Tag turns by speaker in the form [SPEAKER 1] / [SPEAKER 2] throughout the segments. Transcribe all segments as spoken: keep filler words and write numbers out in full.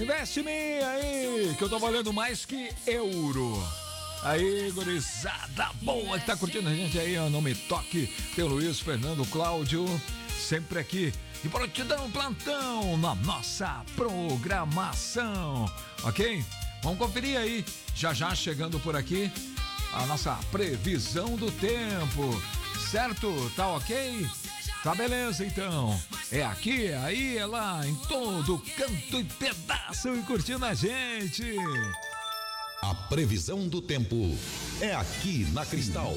[SPEAKER 1] Investe em mim aí, que eu tô valendo mais que euro. Aí, gurizada boa que tá curtindo a gente aí, ó, não me toque. Tem o Luiz Fernando Cláudio, sempre aqui de prontidão, plantão na nossa programação, ok? Vamos conferir aí, já já chegando por aqui, a nossa previsão do tempo, certo? Tá ok? Tá beleza então, é aqui, é aí, é lá, em todo canto e pedaço e curtindo a gente.
[SPEAKER 2] A previsão do tempo é aqui na Cristal.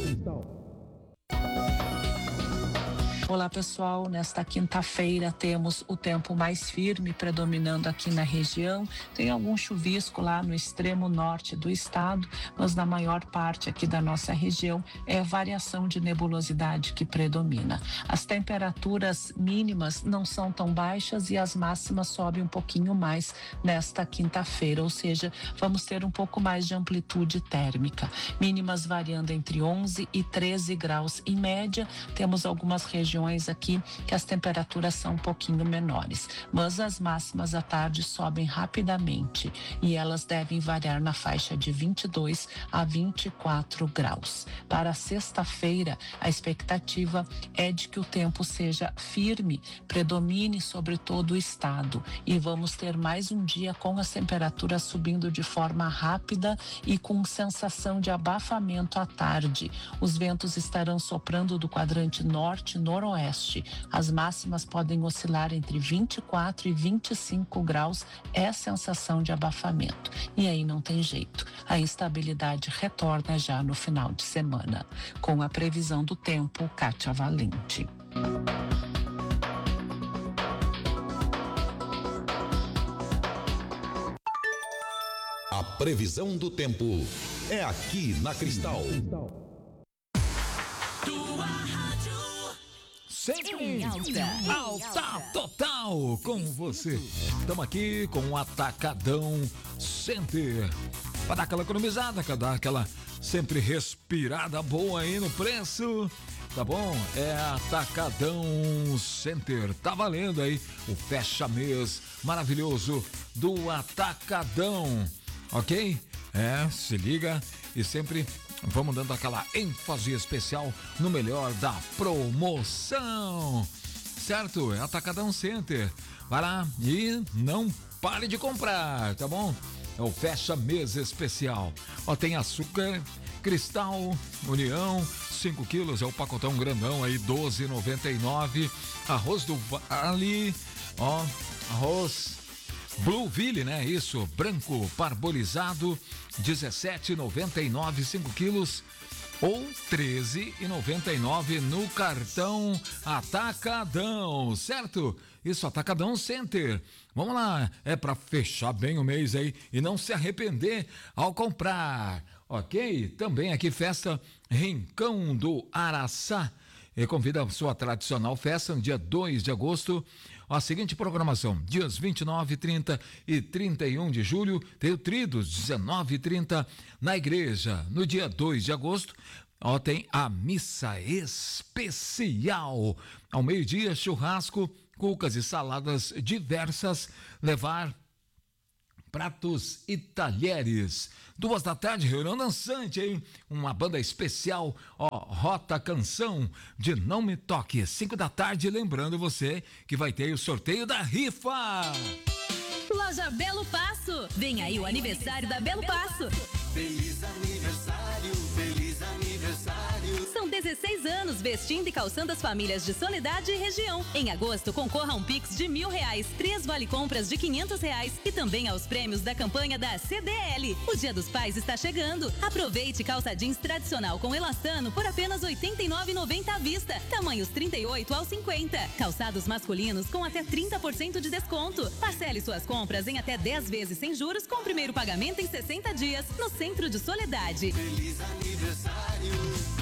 [SPEAKER 3] Olá pessoal, nesta quinta-feira temos o tempo mais firme predominando aqui na região. Tem algum chuvisco lá no extremo norte do estado, mas na maior parte aqui da nossa região é variação de nebulosidade que predomina. As temperaturas mínimas não são tão baixas e as máximas sobem um pouquinho mais nesta quinta-feira, ou seja, vamos ter um pouco mais de amplitude térmica. Mínimas variando entre onze e treze graus em média. Temos algumas regiões aqui que as temperaturas são um pouquinho menores, mas as máximas à tarde sobem rapidamente e elas devem variar na faixa de vinte e dois a vinte e quatro graus. Para sexta-feira, a expectativa é de que o tempo seja firme, predomine sobre todo o estado e vamos ter mais um dia com as temperaturas subindo de forma rápida e com sensação de abafamento à tarde. Os ventos estarão soprando do quadrante norte, noroeste. As máximas podem oscilar entre vinte e quatro e vinte e cinco graus, é sensação de abafamento. E aí não tem jeito, a instabilidade retorna já no final de semana. Com a previsão do tempo, Kátia Valente.
[SPEAKER 2] A previsão do tempo é aqui na Cristal.
[SPEAKER 1] Sempre alta, alta total com você. Estamos aqui com o Atacadão Center. Para dar aquela economizada, para dar aquela sempre respirada boa aí no preço. Tá bom? É Atacadão Center. Tá valendo aí o fecha-mês maravilhoso do Atacadão. Ok? É, se liga e sempre vamos dando aquela ênfase especial no melhor da promoção, certo? É Atacadão Center. Vai lá e não pare de comprar, tá bom? É o fecha mês especial. Ó, tem açúcar Cristal União, cinco quilos, é o pacotão grandão aí, doze reais e noventa e nove centavos. Arroz do Vale, ó, arroz Blueville, né? Isso, branco parbolizado, dezessete reais e noventa e nove centavos, cinco quilos, ou treze reais e noventa e nove centavos no cartão Atacadão, certo? Isso, Atacadão Center. Vamos lá, é para fechar bem o mês aí e não se arrepender ao comprar, ok? Também aqui festa Rincão do Araçá. E convida a sua tradicional festa no dia dois de agosto. A seguinte programação: dias vinte e nove, trinta e trinta e um de julho, tem o Tridos, dezenove e trinta na igreja. No dia dois de agosto, ó, tem a missa especial. Ao meio-dia, churrasco, cucas e saladas diversas. Levar pratos e talheres. Duas da tarde, reunião dançante, hein? Uma banda especial, ó, Rota Canção de Não Me Toque. Cinco da tarde, lembrando você que vai ter o sorteio da rifa.
[SPEAKER 4] Loja Belo Passo. Vem aí o aniversário da Belo Passo.
[SPEAKER 5] Feliz aniversário, feliz aniversário.
[SPEAKER 4] São dezesseis anos vestindo e calçando as famílias de Soledade e região. Em agosto, concorra a um Pix de mil reais, três vale-compras de quinhentos reais e também aos prêmios da campanha da C D L. O Dia dos Pais está chegando. Aproveite calça jeans tradicional com elastano por apenas oitenta e nove reais e noventa centavos à vista. Tamanhos trinta e oito ao cinquenta. Calçados masculinos com até trinta por cento de desconto. Parcele suas compras em até dez vezes sem juros com primeiro pagamento em sessenta dias no Centro de Soledade.
[SPEAKER 5] Feliz aniversário.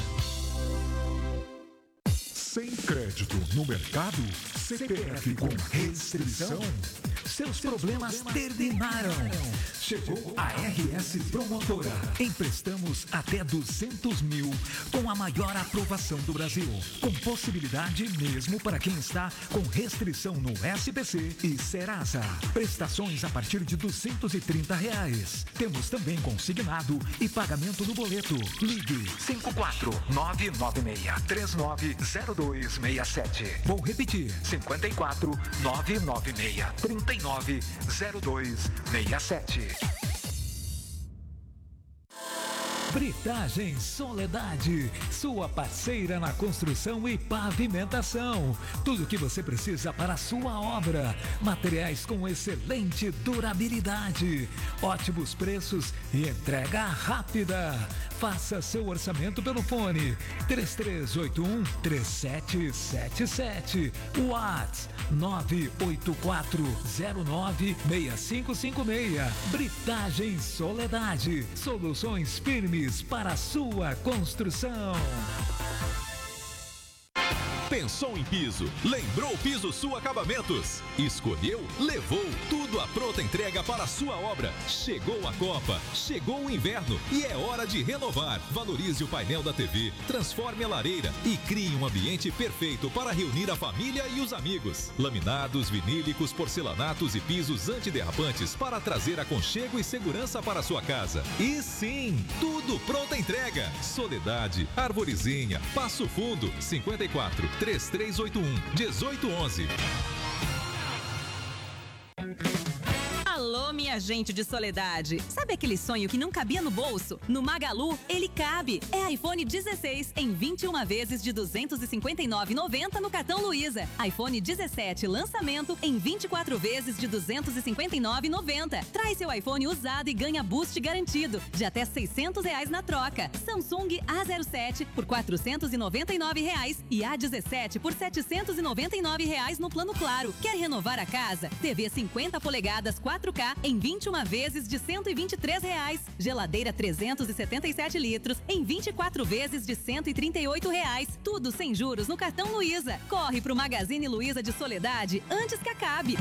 [SPEAKER 6] Sem crédito no mercado? C P F com restrição?
[SPEAKER 1] Seus problemas terminaram. Chegou a R S Promotora. Emprestamos até duzentos mil com a maior aprovação do Brasil. Com possibilidade mesmo para quem está com restrição no S P C e Serasa. Prestações a partir de duzentos e trinta reais. Temos também consignado e pagamento no boleto. Ligue cinco quatro nove nove seis três nove zero dois seis sete. Vou repetir, cinco quatro nove nove seis três nove zero dois seis sete. Britagem Soledade, sua parceira na construção e pavimentação. Tudo o que você precisa para a sua obra. Materiais com excelente durabilidade, ótimos preços e entrega rápida. Faça seu orçamento pelo fone três três oito um, três sete sete sete. WhatsApp nove oito quatro zero nove seis cinco cinco seis. Britagem Soledade, soluções firmes para a sua construção.
[SPEAKER 7] Pensou em piso? Lembrou Piso Sul Acabamentos? Escolheu? Levou tudo à pronta entrega para a sua obra. Chegou a Copa, chegou o inverno e é hora de renovar. Valorize o painel da T V, transforme a lareira e crie um ambiente perfeito para reunir a família e os amigos. Laminados, vinílicos, porcelanatos e pisos antiderrapantes para trazer aconchego e segurança para a sua casa. E sim, tudo pronta entrega. Soledade, Arvorezinha, Passo Fundo, cinquenta e quatro, três três oito um, um oito um um.
[SPEAKER 4] Alô, minha gente de Soledade. Sabe aquele sonho que não cabia no bolso? No Magalu, ele cabe. É iPhone dezesseis em vinte e uma vezes de duzentos e cinquenta e nove reais e noventa centavos no cartão Luiza. iPhone dezessete lançamento em vinte e quatro vezes de duzentos e cinquenta e nove reais e noventa centavos. Traz seu iPhone usado e ganha boost garantido de até seiscentos reais na troca. Samsung A zero sete por quatrocentos e noventa e nove reais e A dezessete por setecentos e noventa e nove reais no plano Claro. Quer renovar a casa? T V cinquenta polegadas quatro K em vinte e uma vezes de cento e vinte e três reais. Geladeira trezentos e setenta e sete litros em vinte e quatro vezes de cento e trinta e oito reais. Tudo sem juros no cartão Luiza. Corre pro Magazine Luiza de Soledade antes que acabe.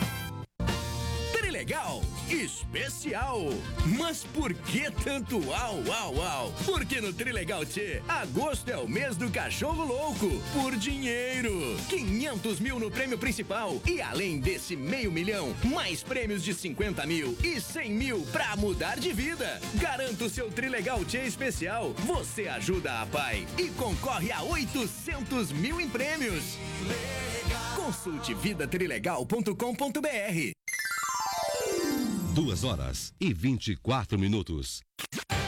[SPEAKER 8] Trilegal especial. Mas por que tanto au, au, au? Porque no Trilegal Tchê, agosto é o mês do cachorro louco. Por dinheiro. quinhentos mil no prêmio principal. E além desse meio milhão, mais prêmios de cinquenta mil e cem mil pra mudar de vida. Garanta o seu Trilegal Tchê especial. Você ajuda a pai e concorre a oitocentos mil em prêmios. Legal. Consulte vida trilegal ponto com ponto br.
[SPEAKER 9] Duas horas e vinte e quatro minutos.